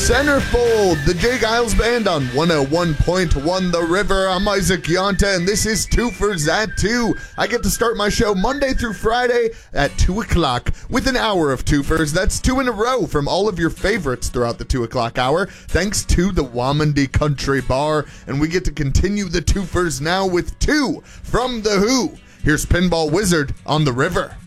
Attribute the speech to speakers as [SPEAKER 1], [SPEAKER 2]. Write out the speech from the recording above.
[SPEAKER 1] Centerfold, the Jay Giles Band on 101.1 The River. I'm Isaac Yonta, and this is Twofers at 2. I get to start my show Monday through Friday at 2 o'clock with an hour of twofers. That's 2 in a row from all of your favorites throughout the 2 o'clock hour, thanks to the Wamandee Country Bar. And we get to continue the twofers now with 2 from The Who. Here's Pinball Wizard on The River.